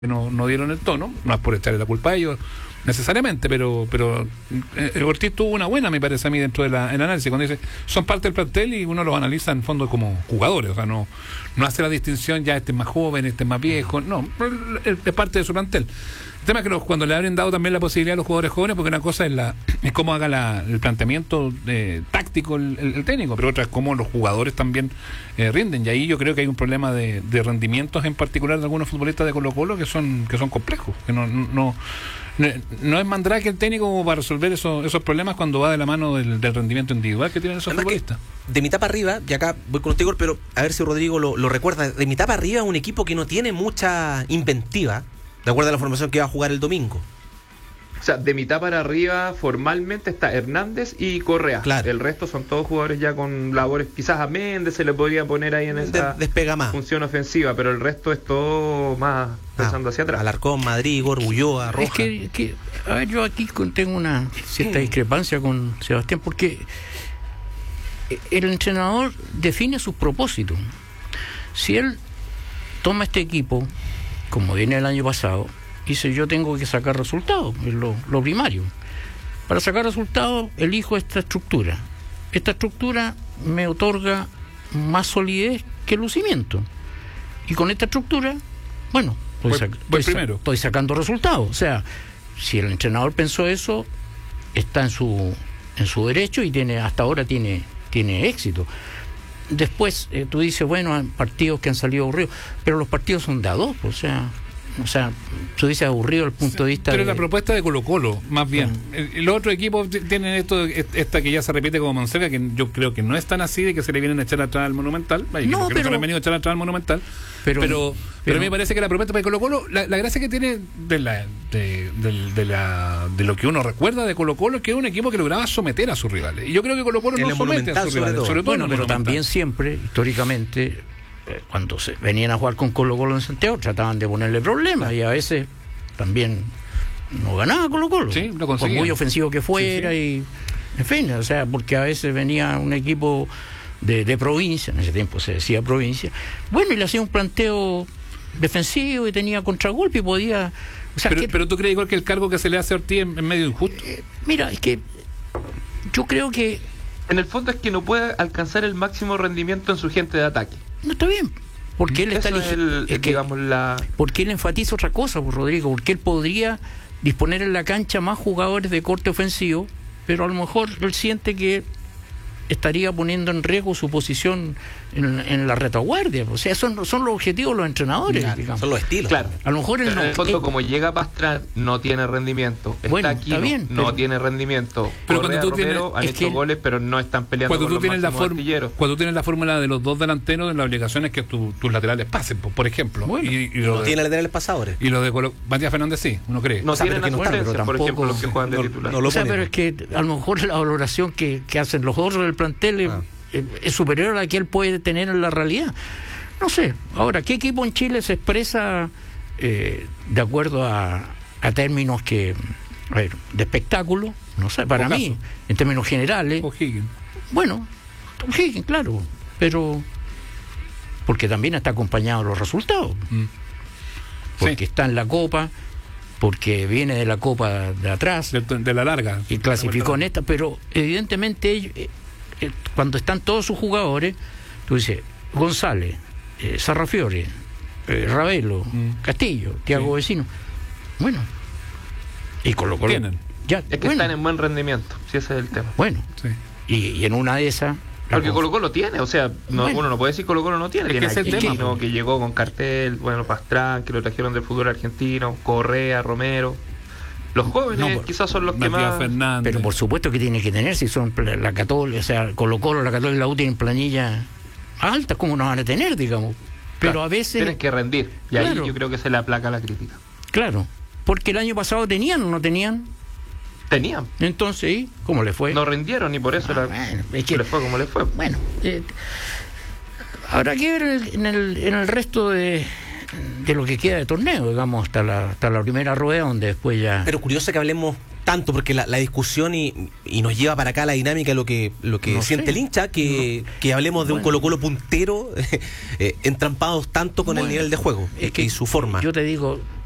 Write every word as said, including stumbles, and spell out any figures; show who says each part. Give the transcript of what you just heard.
Speaker 1: no, no dieron el tono, no es por echarle la culpa a ellos necesariamente, pero pero eh, Ortiz tuvo una buena, me parece a mí, dentro del análisis, cuando dice, son parte del plantel y uno los analiza en fondo como jugadores, o sea, no no hace la distinción, ya este es más joven, este es más viejo, no, es, es parte de su plantel. El tema es que los, cuando le habrían dado también la posibilidad a los jugadores jóvenes, porque una cosa es la es cómo haga la, el planteamiento eh, táctico el, el, el técnico, pero otra es cómo los jugadores también eh, rinden, y ahí yo creo que hay un problema de, de rendimientos en particular de algunos futbolistas de Colo-Colo que son que son complejos, que no no, no, no es mandrake el técnico como para resolver esos, esos problemas cuando va de la mano del, del rendimiento individual que tienen esos Además futbolistas.
Speaker 2: De mitad para arriba, y acá voy con usted, Igor, pero a ver si Rodrigo lo, lo recuerda, de mitad para arriba un equipo que no tiene mucha inventiva, de acuerdo a la formación que va a jugar el domingo.
Speaker 3: O sea, de mitad para arriba formalmente está Hernández y Correa.
Speaker 2: Claro.
Speaker 3: El resto son todos jugadores ya con labores. Quizás a Méndez se le podría poner ahí en esa
Speaker 2: de, despega más.
Speaker 3: función ofensiva, pero el resto es todo más pensando ah, hacia atrás.
Speaker 2: Alarcón, Madrid, Igor, Ulloa, Roja.
Speaker 4: Es que, que, a ver, yo aquí tengo una cierta discrepancia con Sebastián, porque el entrenador define sus propósitos. Si él toma este equipo, como viene el año pasado, dice, yo tengo que sacar resultados, es lo, lo primario. Para sacar resultados, elijo esta estructura. Esta estructura me otorga más solidez que lucimiento. Y con esta estructura, bueno, estoy, sac-
Speaker 1: voy
Speaker 4: estoy,
Speaker 1: primero.
Speaker 4: estoy sacando resultados. O sea, si el entrenador pensó eso, está en su en su derecho y tiene hasta ahora tiene, tiene éxito. Después, eh, tú dices, bueno, hay partidos que han salido aburridos, pero los partidos son de a dos, o sea... O sea, tú dices aburrido desde el punto de vista
Speaker 1: pero
Speaker 4: de...
Speaker 1: la propuesta de Colo-Colo, más bien. Uh-huh. el, los otros equipos t- tienen esto, esta que ya se repite como Monserga, que yo creo que no es tan así, de que se le vienen a echar atrás al Monumental. Ay,
Speaker 4: no,
Speaker 1: que
Speaker 4: pero...
Speaker 1: no se le han venido a echar atrás al Monumental. Pero, pero, pero, pero a mí me parece que la propuesta de Colo-Colo, la, la gracia que tiene de, la, de, de, de, la, de lo que uno recuerda de Colo-Colo es que es un equipo que lograba someter a sus rivales. Y yo creo que Colo-Colo no somete a sus rivales.
Speaker 2: Sobre,
Speaker 1: sobre todo
Speaker 4: bueno, pero también siempre, históricamente... cuando se venían a jugar con Colo-Colo en Santiago trataban de ponerle problemas y a veces también no ganaba Colo-Colo,
Speaker 1: sí, lo
Speaker 4: por muy ofensivo que fuera, sí, sí. Y en fin, o sea, porque a veces venía un equipo de, de provincia, en ese tiempo se decía provincia, bueno, y le hacía un planteo defensivo y tenía contragolpe y podía, o sea,
Speaker 1: pero,
Speaker 4: que,
Speaker 1: pero tú crees igual que el cargo que se le hace a Ortiz es medio injusto.
Speaker 4: eh, mira, es que yo creo que
Speaker 3: en el fondo es que no puede alcanzar el máximo rendimiento en su gente de ataque.
Speaker 4: no está bien, porque él
Speaker 3: Eso
Speaker 4: está
Speaker 3: es el,
Speaker 4: es que,
Speaker 3: digamos, la...
Speaker 4: porque él enfatiza otra cosa, pues, Rodrigo, porque él podría disponer en la cancha más jugadores de corte ofensivo, pero a lo mejor él siente que estaría poniendo en riesgo su posición en, en la retaguardia. O sea, son, son los objetivos de los entrenadores,
Speaker 2: claro, digamos. Son los estilos.
Speaker 3: Claro.
Speaker 4: A lo mejor él
Speaker 3: en
Speaker 4: no,
Speaker 3: el fondo,
Speaker 4: él,
Speaker 3: como llega Pastrana, no tiene rendimiento. Está
Speaker 4: bueno,
Speaker 3: aquí,
Speaker 4: está
Speaker 3: no,
Speaker 4: bien,
Speaker 3: no
Speaker 4: pero,
Speaker 3: tiene rendimiento.
Speaker 1: Pero
Speaker 3: Correa,
Speaker 1: cuando tú tienes,
Speaker 3: Romero han hecho
Speaker 4: que,
Speaker 3: goles, pero no están peleando
Speaker 1: cuando
Speaker 3: con
Speaker 1: tú
Speaker 3: los
Speaker 1: tienes la
Speaker 3: máximos
Speaker 1: forma,
Speaker 3: artilleros.
Speaker 1: cuando tú tienes la fórmula de los dos delanteros, la obligación es que tu, tus laterales pasen, por, por ejemplo.
Speaker 4: Bueno,
Speaker 1: y, y
Speaker 2: no
Speaker 1: de,
Speaker 2: tiene laterales pasadores.
Speaker 1: Y lo de Colo, Matías Fernández sí, uno cree.
Speaker 3: No
Speaker 2: o sea,
Speaker 3: tienen
Speaker 2: pero que no
Speaker 3: asistencia,
Speaker 4: están, pero
Speaker 3: por ejemplo,
Speaker 4: tampoco,
Speaker 3: los que juegan de
Speaker 2: no,
Speaker 3: titular.
Speaker 2: no lo
Speaker 4: o sea,
Speaker 2: ponen.
Speaker 4: pero es que a lo mejor la valoración que, que hacen los otros del plantel es,
Speaker 2: ah.
Speaker 4: es, es superior a la que él puede tener en la realidad. No sé. Ahora, ¿qué equipo en Chile se expresa eh, de acuerdo a, a términos que, a ver, de espectáculo? No sé, para
Speaker 1: Ocaso.
Speaker 4: mí, en términos generales.
Speaker 1: O'Higgins.
Speaker 4: Bueno, O'Higgins, claro, pero porque también está acompañado de los resultados.
Speaker 1: Mm.
Speaker 4: Porque
Speaker 1: Sí.
Speaker 4: está en la Copa, porque viene de la Copa de atrás
Speaker 1: De, de la larga.
Speaker 4: y clasificó en esta, pero evidentemente ellos, eh, eh, cuando están todos sus jugadores, tú dices, González, eh, Sarrafiore, eh, Ravelo,
Speaker 1: Mm.
Speaker 4: Castillo, Thiago
Speaker 1: Sí.
Speaker 4: Vecino, bueno, y Colo-Colo
Speaker 1: Tienen.
Speaker 4: ya,
Speaker 3: Es que
Speaker 4: bueno,
Speaker 3: están en buen rendimiento, si ese es el tema.
Speaker 4: bueno,
Speaker 1: Sí.
Speaker 4: y, y en una de esas la
Speaker 3: Porque
Speaker 4: conf-
Speaker 3: Colo-Colo tiene, o sea, no,
Speaker 4: Bueno.
Speaker 3: uno no puede decir Colo-Colo no tiene.
Speaker 1: Es que
Speaker 3: Tiene
Speaker 1: ese es el
Speaker 3: a
Speaker 1: tema,
Speaker 3: Aquino,
Speaker 1: po.
Speaker 3: que llegó con cartel, bueno, Pastrán, que lo trajeron del fútbol argentino, Correa, Romero. Los jóvenes
Speaker 1: No, por-
Speaker 3: quizás son los que
Speaker 1: Matías
Speaker 3: más...
Speaker 1: Fernández.
Speaker 4: pero por supuesto que tiene que tener, si son pla- la Católica, o sea, Colo-Colo, la Católica y la U tienen planilla alta, ¿cómo nos van a tener, digamos? Pero
Speaker 3: Claro,
Speaker 4: a veces,
Speaker 3: tienen que rendir. Y
Speaker 4: Claro.
Speaker 3: ahí yo creo que se le aplaca la crítica.
Speaker 4: claro, porque el año pasado tenían o no tenían,
Speaker 3: Tenían.
Speaker 4: entonces, ¿y ¿cómo le fue?
Speaker 3: No rindieron y por eso
Speaker 4: Ah,
Speaker 3: la-
Speaker 4: bueno, es que-
Speaker 3: le fue como le fue.
Speaker 4: Bueno, eh, habrá que ver en el, en el, en el resto de, de lo que queda de torneo, digamos, hasta la, hasta la primera rueda, donde después ya...
Speaker 2: Pero curioso que hablemos tanto, porque la, la discusión y, y nos lleva para acá la dinámica, lo que lo que
Speaker 4: No
Speaker 2: siente
Speaker 4: sé.
Speaker 2: el hincha, que,
Speaker 4: No.
Speaker 2: que hablemos de un
Speaker 4: Bueno.
Speaker 2: Colo-Colo puntero, eh, entrampados tanto con
Speaker 4: Bueno,
Speaker 2: el nivel de juego
Speaker 4: es
Speaker 2: y,
Speaker 4: que
Speaker 2: y su forma.
Speaker 4: Yo te digo,